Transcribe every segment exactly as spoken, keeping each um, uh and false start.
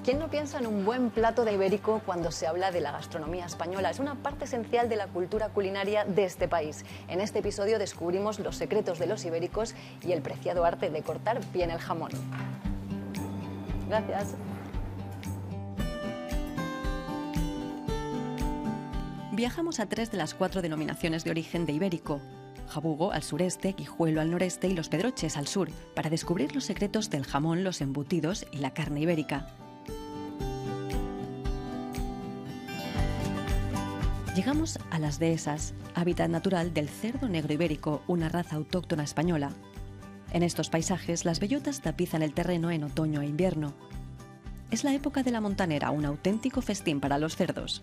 ¿Quién no piensa en un buen plato de ibérico cuando se habla de la gastronomía española? Es una parte esencial de la cultura culinaria de este país. En este episodio descubrimos los secretos de los ibéricos y el preciado arte de cortar bien el jamón. Gracias. Viajamos a tres de las cuatro denominaciones de origen de ibérico: Jabugo al sureste, Guijuelo al noreste y Los Pedroches al sur, para descubrir los secretos del jamón, los embutidos y la carne ibérica. Llegamos a Las Dehesas, hábitat natural del cerdo negro ibérico, una raza autóctona española. En estos paisajes, las bellotas tapizan el terreno en otoño e invierno. Es la época de la montanera, un auténtico festín para los cerdos.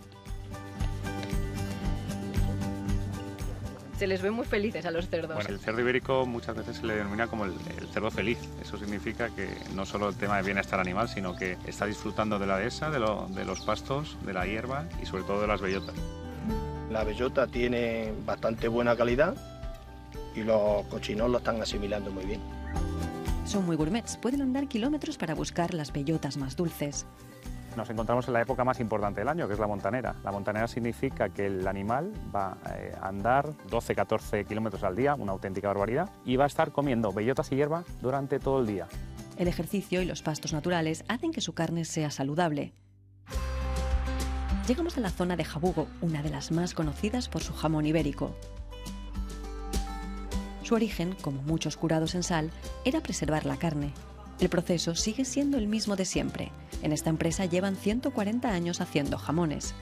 Se les ve muy felices a los cerdos. Bueno, el cerdo ibérico muchas veces se le denomina como el, el cerdo feliz. Eso significa que no solo el tema de bienestar animal, sino que está disfrutando de la dehesa, de, lo, de los pastos, de la hierba y sobre todo de las bellotas. La bellota tiene bastante buena calidad y los cochinos lo están asimilando muy bien. Son muy gourmets, pueden andar kilómetros para buscar las bellotas más dulces. Nos encontramos en la época más importante del año, que es la montanera. La montanera significa que el animal va a andar doce a catorce kilómetros al día, una auténtica barbaridad, y va a estar comiendo bellotas y hierba durante todo el día. El ejercicio y los pastos naturales hacen que su carne sea saludable. Llegamos a la zona de Jabugo, una de las más conocidas por su jamón ibérico. Su origen, como muchos curados en sal, era preservar la carne. El proceso sigue siendo el mismo de siempre. En esta empresa llevan ciento cuarenta años haciendo jamones.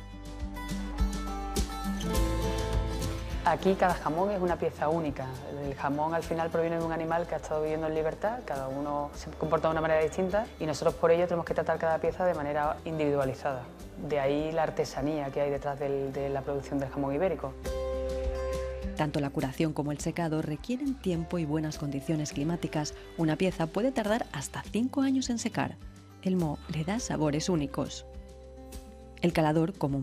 Aquí cada jamón es una pieza única. El jamón al final proviene de un animal que ha estado viviendo en libertad, cada uno se comporta de una manera distinta y nosotros por ello tenemos que tratar cada pieza de manera individualizada. De ahí la artesanía que hay detrás del, de la producción del jamón ibérico. Tanto la curación como el secado requieren tiempo y buenas condiciones climáticas. Una pieza puede tardar hasta cinco años en secar. El moho le da sabores únicos. El calador, como